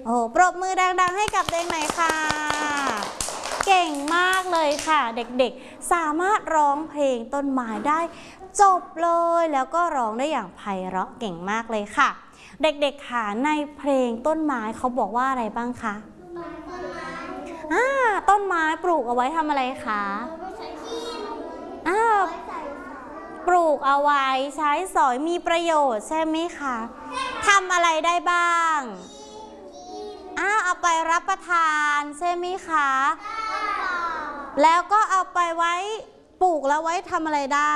โอ้ปรบมือดังๆให้กับเด็กหน่อยค่ะเก่งมากเลยค่ะเด็กๆสามารถร้องเพลงต้นไม้ได้จบเลยแล้วก็ร้องได้อย่างไพเราะเก่งมากเลยค่ะเด็กๆค่ะในเพลงต้นไม้เขาบอกว่าอะไรบ้างคะต้นไม้ปลูกเอาไว้ทำอะไรคะปลูกเอาไว้ใช้สอยมีประโยชน์ใช่ไหมคะทำอะไรได้บ้างเอาไปรับประทานใช่ไหมคะแล้วก็เอาไปไว้ปลูกแล้วไว้ทำอะไรได้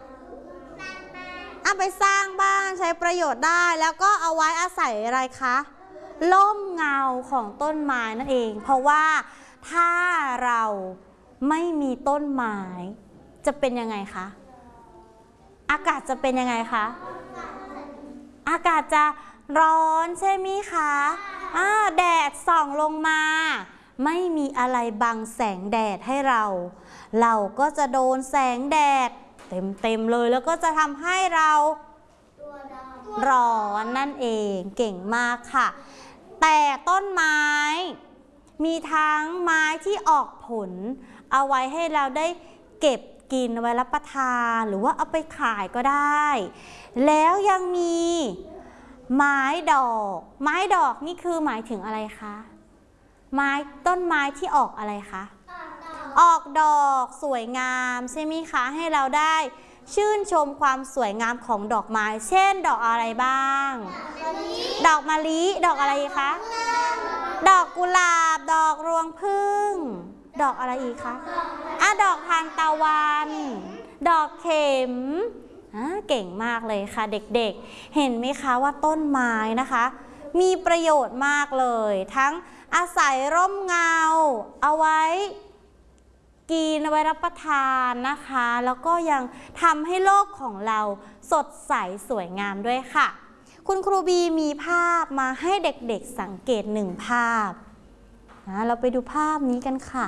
เอาไปสร้างบ้านใช้ประโยชน์ได้แล้วก็เอาไว้อาศัยอะไรคะร่มเงาของต้นไม้นั่นเองเพราะว่าถ้าเราไม่มีต้นไม้จะเป็นยังไงคะอากาศจะเป็นยังไงคะอากาศจะร้อนใช่ไหมคะแดดส่องลงมาไม่มีอะไรบังแสงแดดให้เราก็จะโดนแสงแดดเต็มเลยแล้วก็จะทำให้เราร้อนนั่นเองเก่งมากค่ะแต่ต้นไม้มีทั้งไม้ที่ออกผลเอาไว้ให้เราได้เก็บกินไว้รับประทานหรือว่าเอาไปขายก็ได้แล้วยังมีไม้ดอกนี่คือหมายถึงอะไรคะต้นไม้ที่ออกอะไรคะออกดอกสวยงามใช่ไหมคะให้เราได้ชื่นชมความสวยงามของดอกไม้เช่นดอกอะไรบ้างดอกมะลิดอกอะไรคะดอกกุหลาบดอกรวงผึ้งดอกอะไรอีกคะดอกทานตะวันดอกเข็มเก่งมากเลยค่ะเด็กๆเห็นไหมคะว่าต้นไม้นะคะมีประโยชน์มากเลยทั้งอาศัยร่มเงาเอาไว้กินเอาไว้รับประทานนะคะแล้วก็ยังทำให้โลกของเราสดใสสวยงามด้วยค่ะคุณครูบีมีภาพมาให้เด็กๆสังเกต1 ภาพเราไปดูภาพนี้กันค่ะ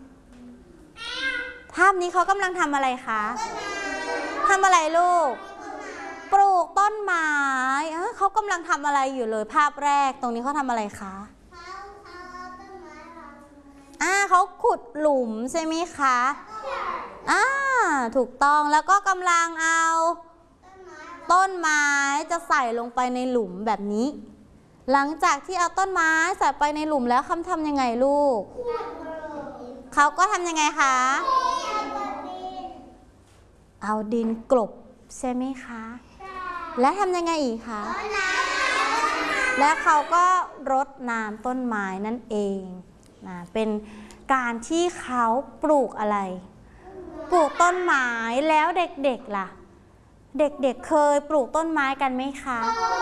ภาพนี้เขากำลังทำอะไรคะทำอะไรลูกปลูกต้นไม้เขากำลังทำอะไรอยู่เลยภาพแรกตรงนี้เขาทำอะไรคะเขาขุดหลุมใช่ไหมคะถูกต้องแล้วก็กำลังเอาต้นไม้จะใส่ลงไปในหลุมแบบนี้หลังจากที่เอาต้นไม้ใส่ไปในหลุมแล้วเขาทำยังไงลูกเขาก็ทำยังไงคะเอาดินกลบใช่ไหมคะและทำยังไงอีกคะและเขาก็รดน้ำต้นไม้นั่นเองเป็นการที่เขาปลูกอะไรปลูกต้นไม้แล้วเด็กๆล่ะเด็กๆเคยปลูกต้นไม้กันไหมคะ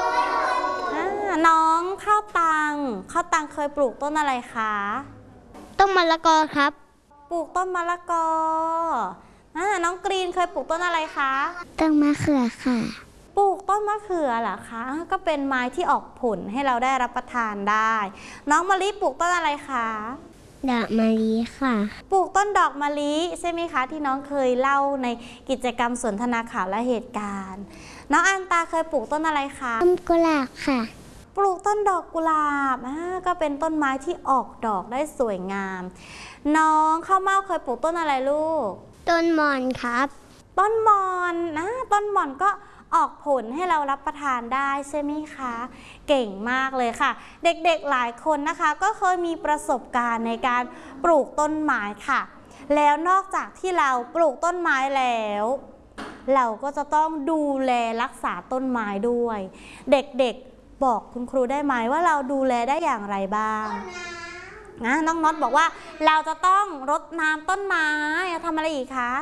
น้องข้าวตังเคยปลูกต้นอะไรคะต้นมะละกอครับปลูกต้นมะละกอน้องกรีนเคยปลูกต้นอะไรคะต้นมะเขือค่ะปลูกต้นมะเขือเหรอคะก็เป็นไม้ที่ออกผลให้เราได้รับประทานได้น้องมะลิปลูกต้นอะไรคะดอกมะลิค่ะปลูกต้นดอกมะลิใช่ไหมคะที่น้องเคยเล่าในกิจกรรมสนทนาข่าวและเหตุการณ์น้องอันตาเคยปลูกต้นอะไรคะต้นกุหลาบค่ะปลูกต้นดอกกุหลาบก็เป็นต้นไม้ที่ออกดอกได้สวยงามน้องข้าวเม่าเคยปลูกต้นอะไรลูกต้นหม่อนครับต้นหม่อนต้นหม่อนก็ออกผลให้เรารับประทานได้ใช่ไหมคะเก่งมากเลยค่ะเด็กๆหลายคนนะคะก็เคยมีประสบการณ์ในการปลูกต้นไม้ค่ะแล้วนอกจากที่เราปลูกต้นไม้แล้วเราก็จะต้องดูแลรักษาต้นไม้ด้วยเด็กๆบอกคุณครูได้ไหมว่าเราดูแลได้อย่างไรบ้างน้องน็อตบอกว่าเราจะต้องรดน้ำต้นไม้ทำอะไรอีกคะ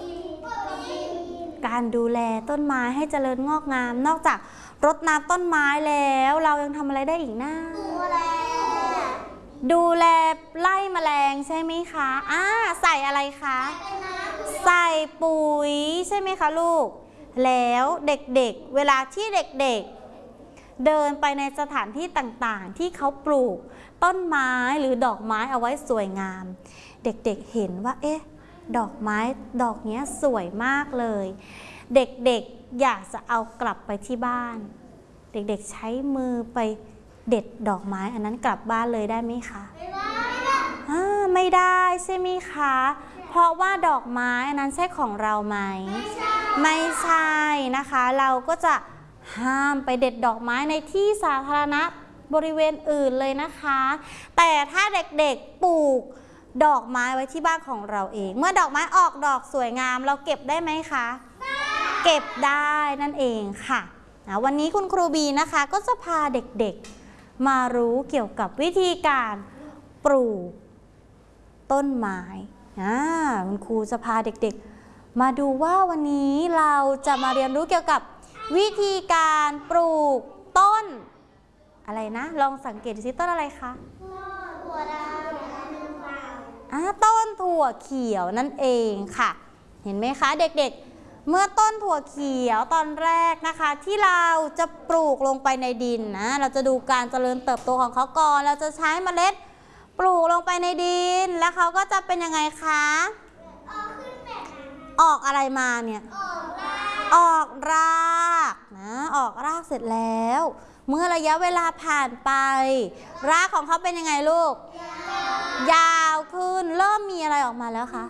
การดูแลต้นไม้ให้เจริญงอกงามนอกจากรดน้ำต้นไม้แล้วเรายังทำอะไรได้อีกนะดูแลไล่แมลงใช่ไหมคะใส่อะไรคะใส่ปุ๋ยใช่ไหมคะลูกแล้วเด็กๆเวลาที่เด็กๆเดินไปในสถานที่ต่างๆที่เขาปลูกต้นไม้หรือดอกไม้เอาไว้สวยงามเด็กๆเห็นว่าดอกไม้ดอกนี้สวยมากเลยเด็กๆอยากจะเอากลับไปที่บ้านเด็กๆใช้มือไปเด็ดดอกไม้อันนั้นกลับบ้านเลยได้ไหมคะไม่ได้ใช่ไหมคะเพราะว่าดอกไม้อันนั้นใช่ของเราไหมไม่ใช่นะคะเราก็จะห้ามไปเด็ดดอกไม้ในที่สาธารณะบริเวณอื่นเลยนะคะแต่ถ้าเด็กๆปลูกดอกไม้ไว้ที่บ้านของเราเองเมื่อดอกไม้ออกดอกสวยงามเราเก็บได้ไหมคะเก็บได้นั่นเองค่ะวันนี้คุณครูบีนะคะก็จะพาเด็กๆมารู้เกี่ยวกับวิธีการปลูกต้นไม้คุณครูจะพาเด็กๆมาดูว่าวันนี้เราจะมาเรียนรู้เกี่ยวกับวิธีการปลูกต้นอะไรนะลองสังเกตดูสิต้นอะไรคะต้นถั่วเขียวนั่นเองค่ะเห็นไหมคะเด็กๆเมื่อต้นถั่วเขียวตอนแรกนะคะที่เราจะปลูกลงไปในดินนะเราจะดูการเจริญเติบโตของเขาก่อนเราจะใช้เมล็ดปลูกลงไปในดินแล้วเขาก็จะเป็นยังไงคะออกอะไรมาเนี่ยออกรากนะออกรากเสร็จแล้วเมื่อระยะเวลาผ่านไปรากของเขาเป็นยังไงลูกยาวขึ้นเริ่มมีอะไรออกมาแล้วคะ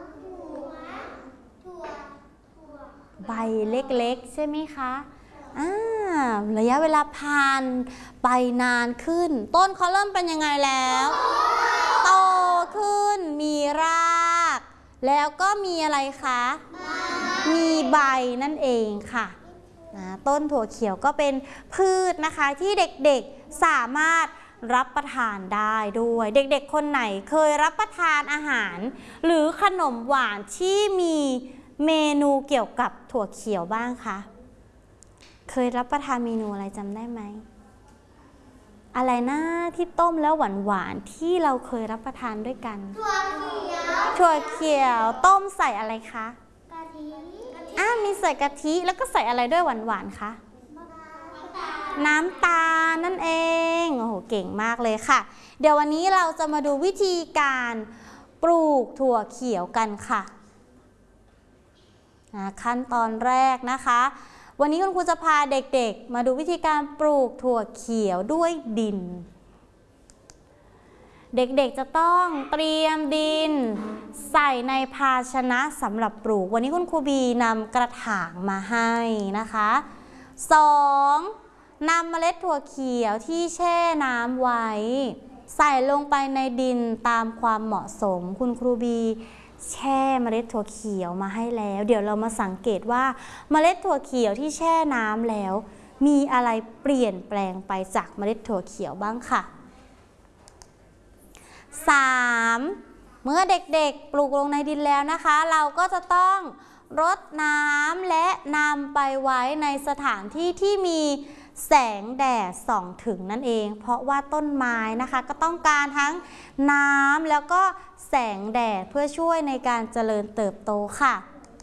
ใบเล็กๆใช่ไหมคะระยะเวลาผ่านไปนานขึ้นต้นเขาเริ่มเป็นยังไงแล้วโตขึ้นมีรากแล้วก็มีอะไรคะมีใบนั่นเองค่ะต้นถั่วเขียวก็เป็นพืชนะคะที่เด็กๆสามารถรับประทานได้ด้วยเด็กๆคนไหนเคยรับประทานอาหารหรือขนมหวานที่มีเมนูเกี่ยวกับถั่วเขียวบ้างคะเคยรับประทานเมนูอะไรจำได้ไหมอะไรนะที่ต้มแล้วหวานๆที่เราเคยรับประทานด้วยกันถั่วเขียวต้มใส่อะไรคะกะทิมีใส่กะทิแล้วก็ใส่อะไรด้วยหวานๆคะน้ำตาลนั่นเองโอ้โหเก่งมากเลยค่ะเดี๋ยววันนี้เราจะมาดูวิธีการปลูกถั่วเขียวกันค่ะขั้นตอนแรกนะคะวันนี้คุณครูจะพาเด็กๆมาดูวิธีการปลูกถั่วเขียวด้วยดินเด็กๆจะต้องเตรียมดินใส่ในภาชนะสำหรับปลูกวันนี้คุณครูบีนำกระถางมาให้นะคะ2นำเมล็ดถั่วเขียวที่แช่น้ำไว้ใส่ลงไปในดินตามความเหมาะสมคุณครูบีแช่เมล็ดถั่วเขียวมาให้แล้วเดี๋ยวเรามาสังเกตว่าเมล็ดถั่วเขียวที่แช่น้ำแล้วมีอะไรเปลี่ยนแปลงไปจากเมล็ดถั่วเขียวบ้างค่ะ3เมื่อเด็กๆปลูกลงในดินแล้วนะคะเราก็จะต้องรดน้ำและนำไปไว้ในสถานที่ที่มีแสงแดดส่องถึงนั่นเองเพราะว่าต้นไม้นะคะก็ต้องการทั้งน้ำแล้วก็แสงแดดเพื่อช่วยในการเจริญเติบโตค่ะ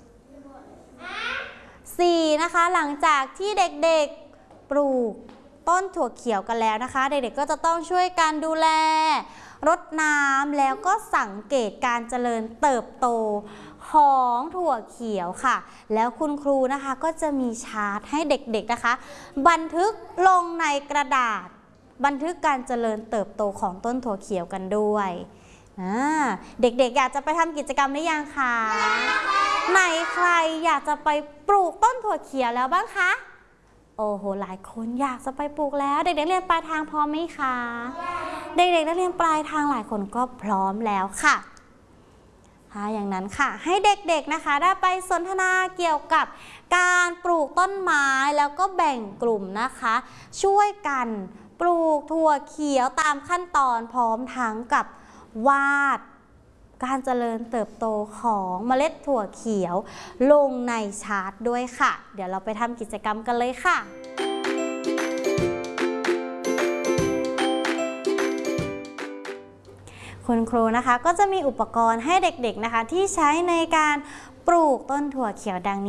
4นะคะหลังจากที่เด็กๆปลูกต้นถั่วเขียวกันแล้วนะคะเด็กๆก็จะต้องช่วยกันดูแลรดน้ำแล้วก็สังเกตการเจริญเติบโตของถั่วเขียวค่ะแล้วคุณครูนะคะก็จะมีชาร์ตให้เด็กๆนะคะบันทึกลงในกระดาษบันทึกการเจริญเติบโตของต้นถั่วเขียวกันด้วยเด็กๆอยากจะไปทำกิจกรรมหรือยังคะไหนใครอยากจะไปปลูกต้นถั่วเขียวแล้วบ้างคะโอ้โหหลายคนอยากจะไปปลูกแล้วเด็กๆเรียนปลายทางพร้อมไหมคะเด็กๆนักเรียนปลายทางหลายคนก็พร้อมแล้วค่ะอย่างนั้นค่ะให้เด็กๆนะคะได้ไปสนทนาเกี่ยวกับการปลูกต้นไม้แล้วก็แบ่งกลุ่มนะคะช่วยกันปลูกถั่วเขียวตามขั้นตอนพร้อมทั้งกับวาดการเจริญเติบโตของเมล็ดถั่วเขียวลงในชาร์ตด้วยค่ะเดี๋ยวเราไปทำกิจกรรมกันเลยค่ะคุณครูนะคะก็จะมีอุปกรณ์ให้เด็กๆนะคะที่ใช้ในการปลูกต้นถั่วเขียวดังนี้